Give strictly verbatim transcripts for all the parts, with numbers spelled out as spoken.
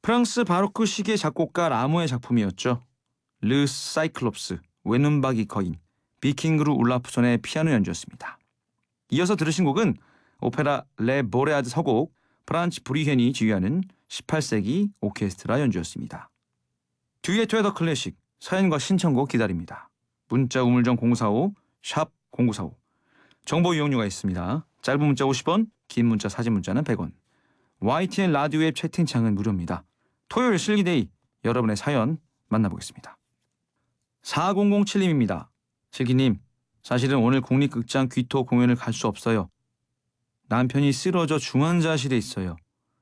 프랑스 바로크 시계 작곡가 라무의 작품이었죠. 르 사이클롭스, 외눈박이 거인, 비킹그루 울라프손의 피아노 연주였습니다. 이어서 들으신 곡은 오페라 레 보레아드 서곡, 프란츠 브리헨이 지휘하는 십팔 세기 오케스트라 연주였습니다. 듀엣 웨더 클래식, 사연과 신청곡 기다립니다. 문자 우물정 공사오 샵 공구사오. 정보 이용료가 있습니다. 짧은 문자 오십 원, 긴 문자 사진 문자는 백 원. 와이티엔 라디오 앱 채팅창은 무료입니다. 토요일 슬기데이, 여러분의 사연 만나보겠습니다. 사공공칠님입니다. 슬기님, 사실은 오늘 국립극장 귀토 공연을 갈 수 없어요. 남편이 쓰러져 중환자실에 있어요.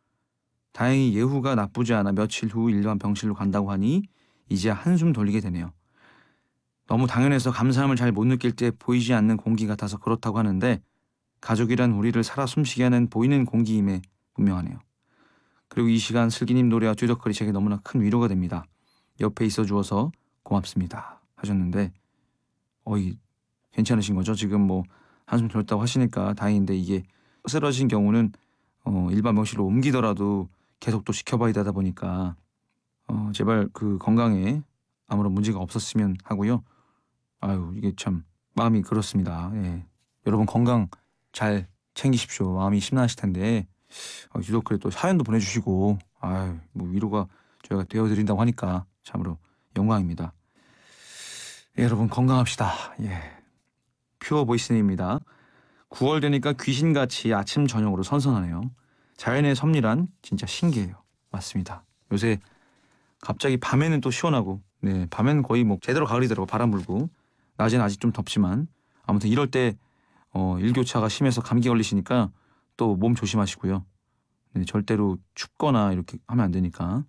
다행히 예후가 나쁘지 않아 며칠 후 일반 병실로 간다고 하니 이제 한숨 돌리게 되네요. 너무 당연해서 감사함을 잘 못 느낄 때 보이지 않는 공기 같아서 그렇다고 하는데, 가족이란 우리를 살아 숨쉬게 하는 보이는 공기임에 분명하네요. 그리고 이 시간 슬기님 노래와 듀더컬이 제게 너무나 큰 위로가 됩니다. 옆에 있어 주어서 고맙습니다 하셨는데, 어이 괜찮으신 거죠? 지금 뭐 한숨 돌렸다고 하시니까 다행인데, 이게 쓰러진 경우는 어, 일반 병실로 옮기더라도 계속 또 지켜봐야 되다 보니까 어, 제발 그 건강에 아무런 문제가 없었으면 하고요. 아유, 이게 참 마음이 그렇습니다. 예. 여러분 건강 잘 챙기십시오. 마음이 심란하실 텐데, 어, 유독 그래 또 사연도 보내주시고, 아유, 뭐 위로가 저희가 되어드린다고 하니까 참으로 영광입니다. 예, 여러분 건강합시다. 예. 퓨어 보이스님입니다. 구월 되니까 귀신같이 아침 저녁으로 선선하네요. 자연의 섭리란 진짜 신기해요. 맞습니다. 요새 갑자기 밤에는 또 시원하고, 네, 밤에는 거의 뭐 제대로 가을이더라고. 바람 불고. 낮에는 아직 좀 덥지만, 아무튼 이럴 때 어, 일교차가 심해서 감기 걸리시니까 또 몸 조심하시고요. 네, 절대로 춥거나 이렇게 하면 안 되니까.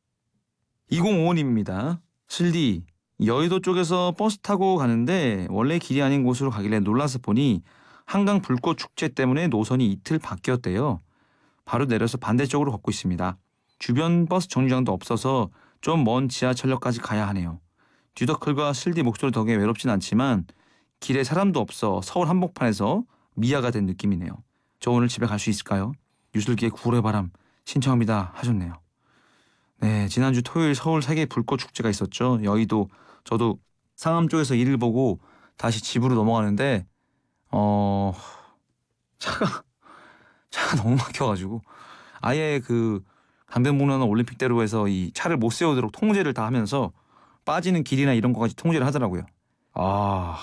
이공오오님입니다. 슬디, 여의도 쪽에서 버스 타고 가는데 원래 길이 아닌 곳으로 가길래 놀라서 보니 한강 불꽃 축제 때문에 노선이 이틀 바뀌었대요. 바로 내려서 반대쪽으로 걷고 있습니다. 주변 버스 정류장도 없어서 좀 먼 지하철역까지 가야 하네요. 듀더클과 슬디 목소리 덕에 외롭진 않지만 길에 사람도 없어 서울 한복판에서 미아가 된 느낌이네요. 저 오늘 집에 갈 수 있을까요? 유슬기의 구월의 바람 신청합니다 하셨네요. 네, 지난주 토요일 서울 세계 불꽃 축제가 있었죠. 여의도, 저도 상암 쪽에서 일을 보고 다시 집으로 넘어가는데 어 차가 차가 너무 막혀가지고 아예 그 강변북로나 올림픽대로에서 이 차를 못 세우도록 통제를 다 하면서 빠지는 길이나 이런 거까지 통제를 하더라고요. 아,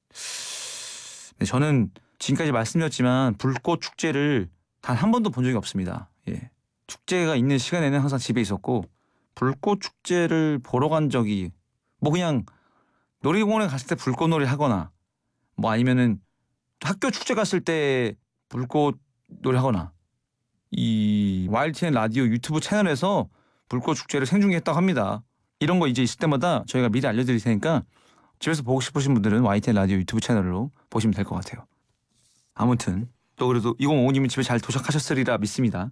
네, 저는 지금까지 말씀드렸지만 불꽃 축제를 단 한 번도 본 적이 없습니다. 예. 축제가 있는 시간에는 항상 집에 있었고, 불꽃 축제를 보러 간 적이 뭐 그냥 놀이공원에 갔을 때 불꽃놀이 하거나, 뭐 아니면은 학교 축제 갔을 때 불꽃 놀이 하거나, 이 와일드티엔 라디오 유튜브 채널에서 불꽃 축제를 생중계했다고 합니다. 이런 거 이제 있을 때마다 저희가 미리 알려드릴 테니까 집에서 보고 싶으신 분들은 와이티엔 라디오 유튜브 채널로 보시면 될 것 같아요. 아무튼 또 그래도 이공오오님이 집에 잘 도착하셨으리라 믿습니다.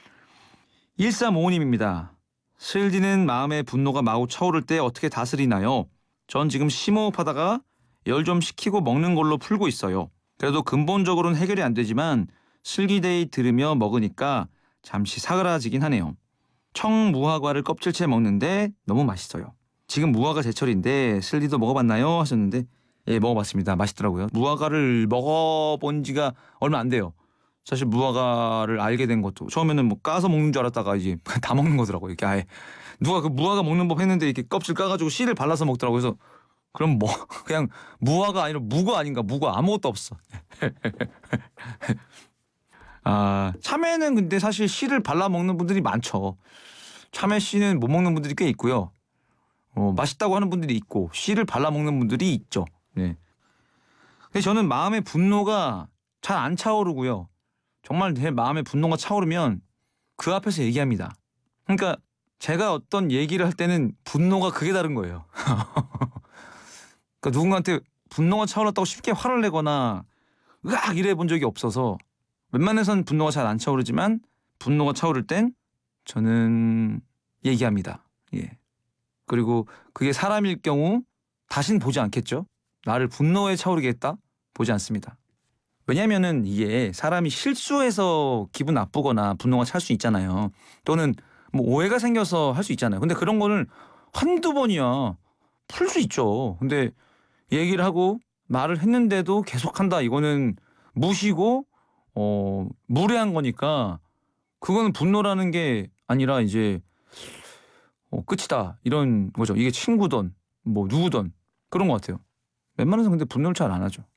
일삼오오님입니다. 슬디는 마음의 분노가 마구 차오를 때 어떻게 다스리나요? 전 지금 심호흡하다가 열 좀 식히고 먹는 걸로 풀고 있어요. 그래도 근본적으로는 해결이 안 되지만 슬기데이 들으며 먹으니까 잠시 사그라지긴 하네요. 청무화과를 껍질째 먹는데 너무 맛있어요. 지금 무화과 제철인데 슬디도 먹어봤나요? 하셨는데, 예, 먹어봤습니다. 맛있더라고요. 무화과를 먹어본 지가 얼마 안 돼요. 사실 무화과를 알게 된 것도 처음에는 뭐 까서 먹는 줄 알았다가 이제 다 먹는 거더라고요. 이렇게 아예 누가 그 무화과 먹는 법 했는데 이렇게 껍질 까가지고 씨를 발라서 먹더라고요. 그래서 그럼 뭐 그냥 무화과 아니라 무가 아닌가. 무가 아무것도 없어. 아, 참외는 근데 사실 씨를 발라 먹는 분들이 많죠. 참외 씨는 못 먹는 분들이 꽤 있고요. 어, 맛있다고 하는 분들이 있고 씨를 발라 먹는 분들이 있죠. 네. 근데 저는 마음의 분노가 잘 안 차오르고요. 정말 제 마음의 분노가 차오르면 그 앞에서 얘기합니다. 그러니까 제가 어떤 얘기를 할 때는 분노가 그게 다른 거예요. 그러니까 누군가한테 분노가 차오랐다고 쉽게 화를 내거나 으악 이래 본 적이 없어서 웬만해선 분노가 잘 안 차오르지만 분노가 차오를 땐 저는 얘기합니다. 예. 그리고 그게 사람일 경우 다신 보지 않겠죠. 나를 분노에 차오르게 했다? 보지 않습니다. 왜냐면은 이게 사람이 실수해서 기분 나쁘거나 분노가 찰 수 있잖아요. 또는 뭐 오해가 생겨서 할 수 있잖아요. 근데 그런 거는 한두 번이야. 풀 수 있죠. 근데 얘기를 하고 말을 했는데도 계속한다. 이거는 무시고 어 무례한 거니까 그거는 분노라는 게 아니라 이제 어 끝이다. 이런 거죠. 이게 친구든 뭐 누구든 그런 것 같아요. 웬만해서 근데 분노를 잘 안 하죠.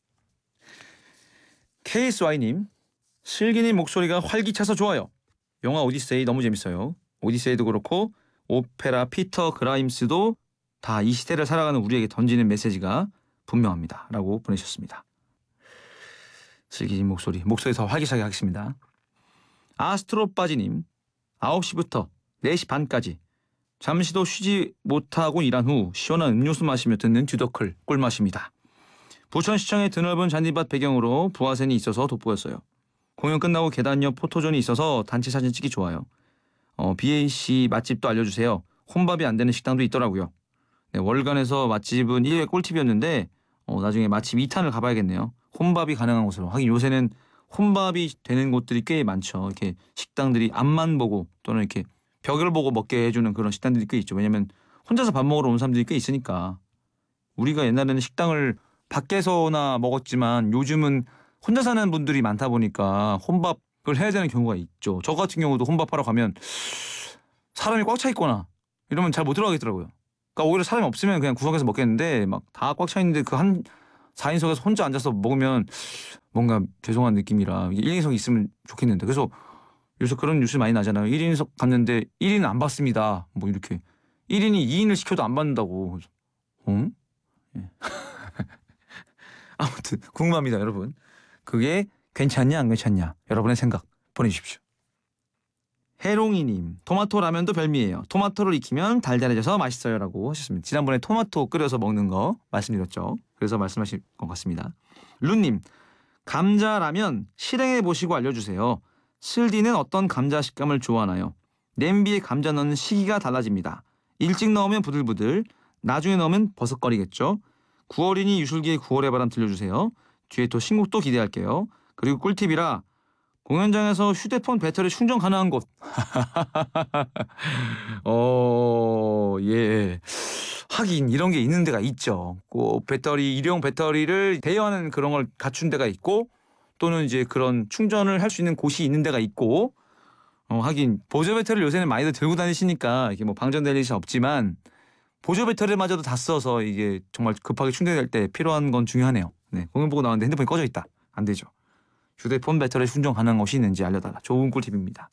케이에스와이님, 슬기님 목소리가 활기차서 좋아요. 영화 오디세이 너무 재밌어요. 오디세이도 그렇고 오페라 피터 그라임스도 다 이 시대를 살아가는 우리에게 던지는 메시지가 분명합니다. 라고 보내셨습니다. 슬기님 목소리, 목소리 더 활기차게 하겠습니다. 아스트로빠지님, 아홉 시부터 네 시 반까지 잠시도 쉬지 못하고 일한 후 시원한 음료수 마시며 듣는 듀더클 꿀맛입니다. 부천시청의 드넓은 잔디밭 배경으로 부화센이 있어서 돋보였어요. 공연 끝나고 계단 옆 포토존이 있어서 단체 사진 찍기 좋아요. 어, 비에이씨 맛집도 알려주세요. 혼밥이 안 되는 식당도 있더라고요. 네, 월간에서 맛집은 일 회 꿀팁이었는데 어, 나중에 맛집 이 탄을 가봐야겠네요. 혼밥이 가능한 곳으로. 하긴 요새는 혼밥이 되는 곳들이 꽤 많죠. 이렇게 식당들이 앞만 보고 또는 이렇게 벽을 보고 먹게 해주는 그런 식당들이 꽤 있죠. 왜냐면 혼자서 밥 먹으러 온 사람들이 꽤 있으니까. 우리가 옛날에는 식당을 밖에서나 먹었지만 요즘은 혼자 사는 분들이 많다 보니까 혼밥을 해야 되는 경우가 있죠. 저 같은 경우도 혼밥하러 가면 사람이 꽉 차 있거나 이러면 잘 못 들어가겠더라고요. 그러니까 오히려 사람이 없으면 그냥 구석에서 먹겠는데 막 다 꽉 차 있는데 그 한 사 인석에서 혼자 앉아서 먹으면 뭔가 죄송한 느낌이라 일 인석이 있으면 좋겠는데. 그래서 요새 그런 뉴스 많이 나잖아요. 일 인석 갔는데 일 인 안 받습니다. 뭐 이렇게. 일 인이 이 인을 시켜도 안 받는다고. 응? 예. 아무튼 궁금합니다, 여러분. 그게 괜찮냐 안 괜찮냐 여러분의 생각 보내주십시오. 해롱이님, 토마토 라면도 별미예요. 토마토를 익히면 달달해져서 맛있어요. 라고 하셨습니다. 지난번에 토마토 끓여서 먹는 거 말씀드렸죠. 그래서 말씀하신 것 같습니다. 룬님, 감자 라면 실행해 보시고 알려주세요. 슬디는 어떤 감자 식감을 좋아하나요? 냄비에 감자 넣는 시기가 달라집니다. 일찍 넣으면 부들부들, 나중에 넣으면 버섯거리겠죠. 구월이니 유슬기의 구월의 바람 들려주세요. 뒤에 또 신곡도 기대할게요. 그리고 꿀팁이라 공연장에서 휴대폰 배터리 충전 가능한 곳. 어, 예. 하긴 이런 게 있는 데가 있죠. 꼭 배터리, 일용 배터리를 대여하는 그런 걸 갖춘 데가 있고 또는 이제 그런 충전을 할 수 있는 곳이 있는 데가 있고 어, 하긴 보조 배터리를 요새는 많이들 들고 다니시니까 이게 뭐 방전될 일이 없지만 보조 배터리마저도 다 써서 이게 정말 급하게 충전될 때 필요한 건 중요하네요. 네, 공연 보고 나왔는데 핸드폰이 꺼져 있다. 안 되죠. 휴대폰 배터리 충전 가능한 곳이 있는지 알려달라. 좋은 꿀팁입니다.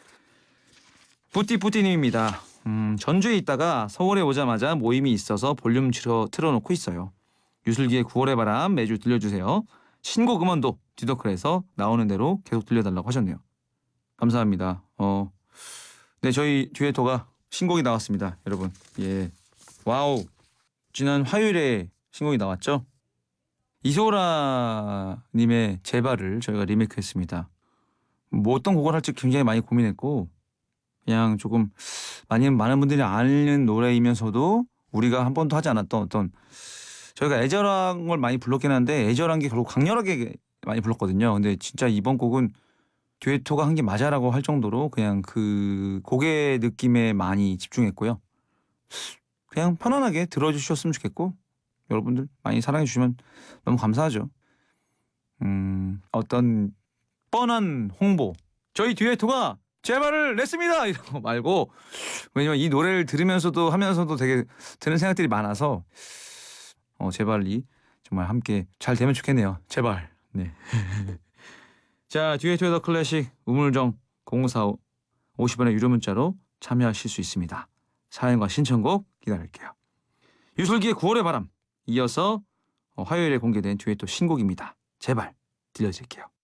뿌띠뿌띠님입니다. 음, 전주에 있다가 서울에 오자마자 모임이 있어서 볼륨 틀어, 틀어놓고 있어요. 유슬기의 구월의 바람 매주 들려주세요. 신곡 음원도 듀더클에서 나오는 대로 계속 들려달라고 하셨네요. 감사합니다. 어, 네, 저희 듀에토가 신곡이 나왔습니다. 여러분. 예. 와우. 지난 화요일에 신곡이 나왔죠. 이소라님의 제발을 저희가 리메이크했습니다. 뭐 어떤 곡을 할지 굉장히 많이 고민했고 그냥 조금 많이 많은 분들이 아는 노래이면서도 우리가 한 번도 하지 않았던 어떤 저희가 애절한 걸 많이 불렀긴 한데 애절한 게 결국 강렬하게 많이 불렀거든요. 근데 진짜 이번 곡은 듀에토가 한 게 맞아라고 할 정도로 그냥 그 곡의 느낌에 많이 집중했고요. 그냥 편안하게 들어주셨으면 좋겠고 여러분들 많이 사랑해 주시면 너무 감사하죠. 음, 어떤 뻔한 홍보. 저희 듀에토가 제발을 냈습니다. 이런 거 말고 왜냐면 이 노래를 들으면서도 하면서도 되게 드는 생각들이 많아서 어, 제발이 정말 함께 잘 되면 좋겠네요. 제발. 네. 자, 듀에토의 더 클래식 우물정 공오사오 오십 원의 유료 문자로 참여하실 수 있습니다. 사연과 신청곡 기다릴게요. 유슬기의 구월의 바람 이어서 화요일에 공개된 듀에토 신곡입니다. 제발 들려드릴게요.